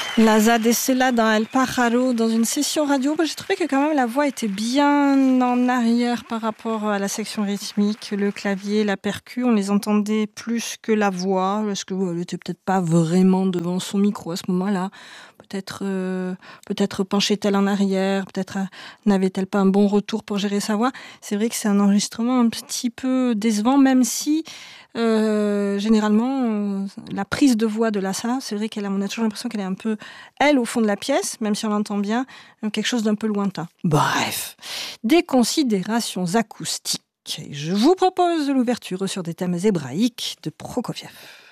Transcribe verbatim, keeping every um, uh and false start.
La Zad et Cela dans El Pájaro, dans une session radio, j'ai trouvé que quand même la voix était bien en arrière par rapport à la section rythmique, le clavier, la percu, on les entendait plus que la voix, parce qu'elle n'était peut-être pas vraiment devant son micro à ce moment-là. Peut-être, euh, peut-être penchait-elle en arrière, peut-être euh, n'avait-elle pas un bon retour pour gérer sa voix. C'est vrai que c'est un enregistrement un petit peu décevant, même si euh, généralement euh, la prise de voix de Lassa, c'est vrai qu'elle a, on a toujours l'impression qu'elle est un peu, elle, au fond de la pièce, même si on l'entend bien, quelque chose d'un peu lointain. Bref, des considérations acoustiques. Je vous propose l'ouverture sur des thèmes hébraïques de Prokofiev.